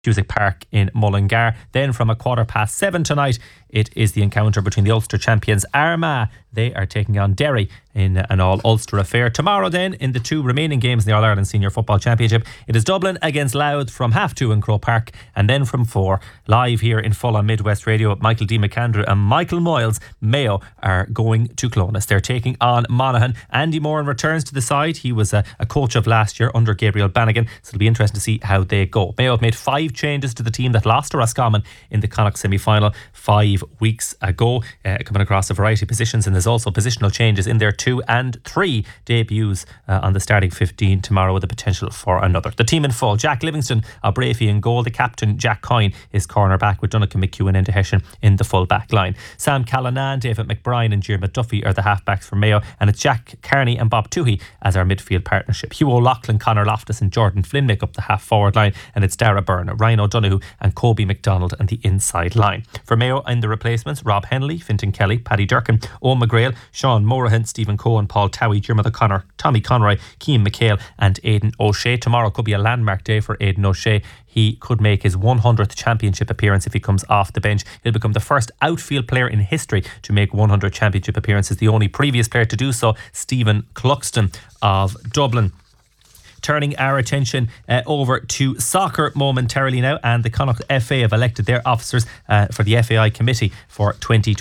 Cusack Park in Mullingar. Then from 7:15 tonight, it is the encounter between the Ulster champions Armagh. They are taking on Derry in an all-Ulster affair. Tomorrow then, in the two remaining games in the All-Ireland Senior Football Championship, it is Dublin against Louth from 2:30 in Croke Park, and then from 4, live here in full on Midwest Radio, Michael D. McAndrew and Michael Moyles. Mayo are going to Clones. They're taking on Monaghan. Andy Moran returns to the side. He was a coach of last year under Gabriel Bannigan, so it'll be interesting to see how they go. Mayo have made 5 changes to the team that lost to Roscommon in the Connacht semi-final 5 weeks ago, coming across a variety of positions, and there's also positional changes in there 2 and 3 debuts on the starting 15 tomorrow with the potential for another. The team in full: Jack Livingston of Brafey in goal, the captain Jack Coyne is cornerback, with Donnacha McEwen and Hession in the full back line. Sam Callanan, David McBride and Diarmuid Duffy are the halfbacks for Mayo, and it's Jack Kearney and Bob Toohey as our midfield partnership. Hugh O'Loughlin, Conor Loftus and Jordan Flynn make up the half forward line, and it's Dara Byrne, Ryan O'Donoghue and Kobe McDonald and the inside line. For Mayo in the replacements: Rob Henley, Fintan Kelly, Paddy Durkin, Owen McGrail, Sean Morahan, Stephen Cohen, Paul Towie, Diarmuid O'Connor, Tommy Conroy, Cian McHale and Aidan O'Shea. Tomorrow could be a landmark day for Aidan O'Shea. He could make his 100th championship appearance if he comes off the bench. He'll become the first outfield player in history to make 100 championship appearances. The only previous player to do so, Stephen Cluxton of Dublin. Turning our attention over to soccer momentarily now, and the Connacht FA have elected their officers for the FAI committee for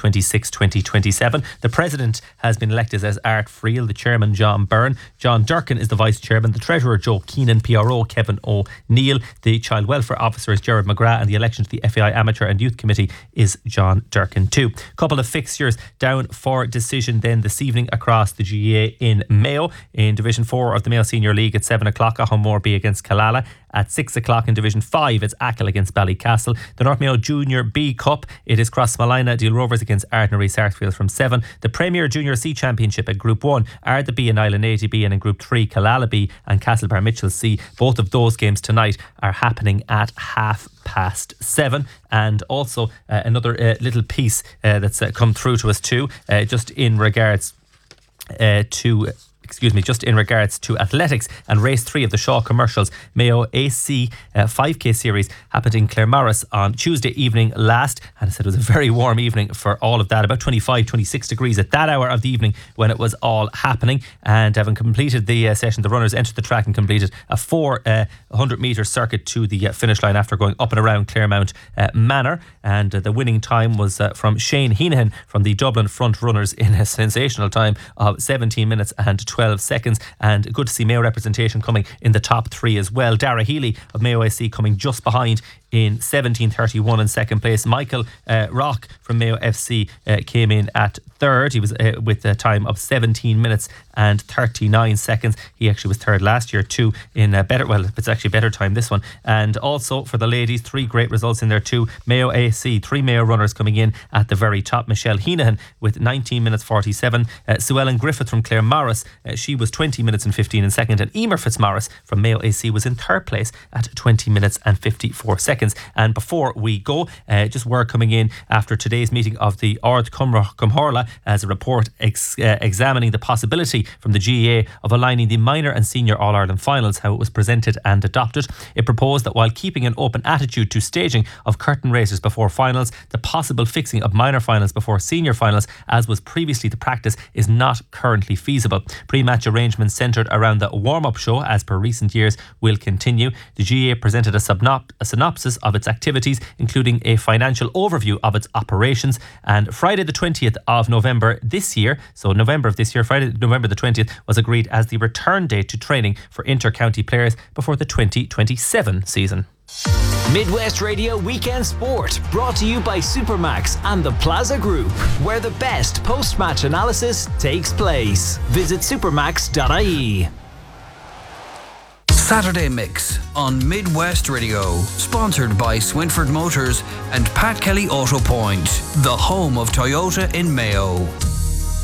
2026-2027. The president has been elected as Art Friel, the chairman John Byrne, John Durkin is the vice chairman, the treasurer Joe Keenan, PRO Kevin O'Neill, the child welfare officer is Gerard McGrath, and the election to the FAI amateur and youth committee is John Durkin too. Couple of fixtures down for decision then this evening across the GAA in Mayo. In Division 4 of the Mayo Senior League at 7 o'clock, Ahomorby against Killala. At 6 o'clock in Division 5, it's Achill against Ballycastle. The North Mayo Junior B Cup, it is Crossmolina Deal Rovers against Ardnary Sarsfield from 7. The Premier Junior C Championship at Group 1, Ardha B and Island 80B, and in Group 3, Killala B and Castlebar Mitchell C. Both of those games tonight are happening at 7:30. And also another little piece that's come through to us too, just in regards to athletics and race 3 of the Shaw Commercials Mayo AC 5k series happened in Claremorris on Tuesday evening last, and I said it was a very warm evening for all of that, about 25-26 degrees at that hour of the evening when it was all happening. And having completed the session, the runners entered the track and completed a 400 metre circuit to the finish line after going up and around Claremount Manor, and the winning time was from Shane Heenahan from the Dublin front runners in a sensational time of 17 minutes and 12 seconds, and good to see Mayo representation coming in the top 3 as well. Dara Healy of Mayo AC coming just behind in 17:31 in second place. Michael Rock from Mayo FC came in at third. He was with a time of 17 minutes and 39 seconds. He actually was third last year too in it's actually a better time this one. And also for the ladies, 3 great results in there too. Mayo AC, 3 Mayo runners coming in at the very top. Michelle Heenahan with 19 minutes 47. Sue Ellen Griffith from Claremorris, she was 20 minutes and 15 in second, and Emer Fitzmaurice from Mayo AC was in third place at 20 minutes and 54 seconds. And before we go, just word coming in after today's meeting of the Ard Cumhorla as a report examining the possibility from the GAA of aligning the minor and senior All-Ireland finals, how it was presented and adopted. It proposed that while keeping an open attitude to staging of curtain raisers before finals, the possible fixing of minor finals before senior finals, as was previously the practice, is not currently feasible. Pre-match arrangements centred around the warm-up show, as per recent years, will continue. The GAA presented a synopsis of its activities, including a financial overview of its operations, and Friday the 20th of November this year, so November of this year, Friday November the 20th was agreed as the return date to training for inter-county players before the 2027 season. Midwest Radio Weekend Sport, brought to you by Supermax and the Plaza Group, where the best post-match analysis takes place. Visit supermax.ie. Saturday Mix on Midwest Radio, sponsored by Swinford Motors and Pat Kelly Auto Point, the home of Toyota in Mayo.